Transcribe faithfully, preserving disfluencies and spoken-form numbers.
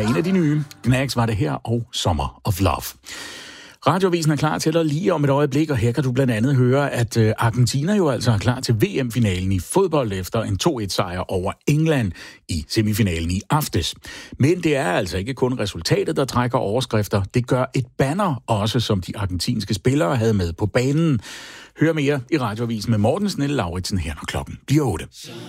en af de nye. Knacks var det her, og Summer of Love. Radioavisen er klar til dig lige om et øjeblik, og her kan du blandt andet høre, at Argentina jo altså er klar til V M-finalen i fodbold efter en to et sejr over England i semifinalen i aftes. Men det er altså ikke kun resultatet, der trækker overskrifter. Det gør et banner også, som de argentinske spillere havde med på banen. Hør mere i Radioavisen med Morten Snelle Lauritsen her, når klokken bliver otte.